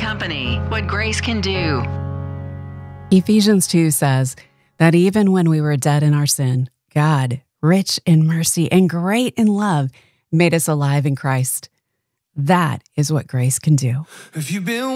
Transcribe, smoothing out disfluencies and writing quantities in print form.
Company, what grace can do. Ephesians 2 says that even when we were dead in our sin, God, rich in mercy and great in love, made us alive in Christ. That is what grace can do. If you've been